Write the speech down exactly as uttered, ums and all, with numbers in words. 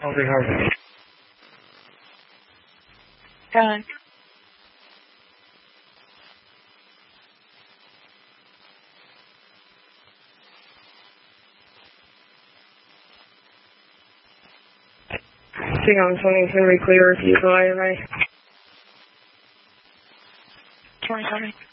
Harvey, Harvey. Done. Hang on, twenty-three, clear if you go I M A. twenty-seven.